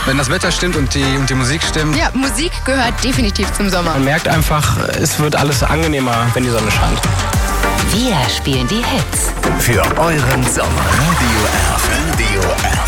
Wenn das Wetter stimmt und die Musik stimmt. Ja, Musik gehört definitiv zum Sommer. Man merkt einfach, es wird alles angenehmer, wenn die Sonne scheint. Wir spielen die Hits. Für euren Sommer. Radio F.